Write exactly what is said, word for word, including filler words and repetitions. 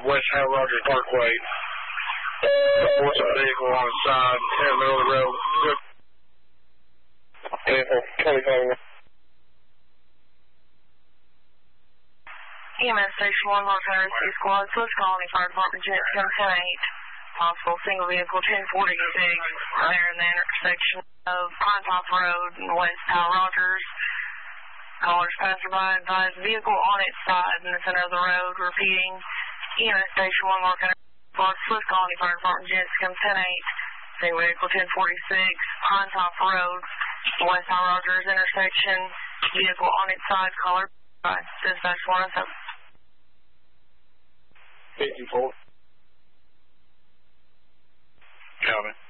West Hal Rogers Parkway. What's a vehicle on the side, in the middle of the road. Vehicle, twenty-five. E M S Station one, Los Angeles Squad, Swiss Colony Fire Department, Jet ten eight. Possible single vehicle ten forty-six, there in the intersection of Pine Top Road and West Hal Rogers. Callers passerby advised vehicle on its side in the center of the road. Repeating, E M S Station one, Los Angeles Squad, Swiss Colony Fire Department, Jet ten eight. Single vehicle ten forty-six, Pine Top Road, West Hal Rogers intersection. Vehicle on its side. Caller by dispatch one oh seven. fifty-four. Calvin.